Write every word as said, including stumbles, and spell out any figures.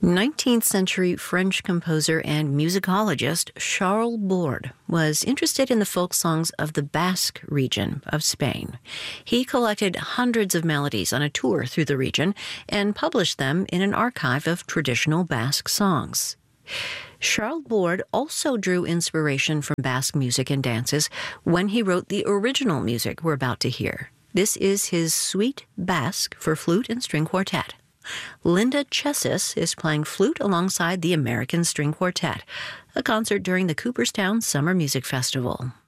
nineteenth century French composer and musicologist Charles Borde was interested in the folk songs of the Basque region of Spain. He collected hundreds of melodies on a tour through the region and published them in an archive of traditional Basque songs. Charles Borde also drew inspiration from Basque music and dances when he wrote the original music we're about to hear. This is his Suite Basque for flute and string quartet. Linda Chessis is playing flute alongside the American String Quartet, a concert during the Cooperstown Summer Music Festival.